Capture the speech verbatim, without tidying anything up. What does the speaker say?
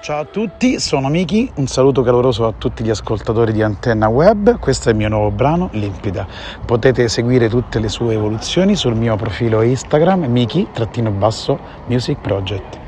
Ciao a tutti, sono Miki, un saluto caloroso a tutti gli ascoltatori di Antenna Web. Questo è il mio nuovo brano, Limpida. Potete seguire tutte le sue evoluzioni sul mio profilo Instagram, Miki-Music Project.